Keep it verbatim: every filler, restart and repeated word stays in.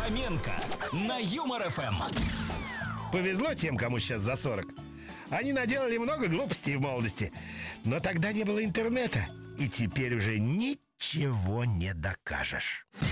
Фоменко на Юмор ФМ. Повезло тем, кому сейчас за сорок. Они наделали много глупостей в молодости. Но тогда не было интернета. И теперь уже ничего не докажешь.